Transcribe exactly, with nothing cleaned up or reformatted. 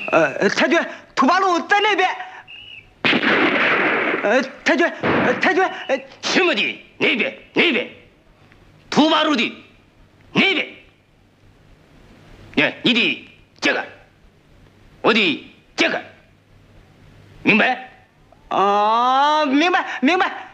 呃，太君，土八路在那边。呃，太君，呃，太君，呃， 什么的那边那边，土八路的那边。你的这个，我的这个，明白？ 啊，明白，明白。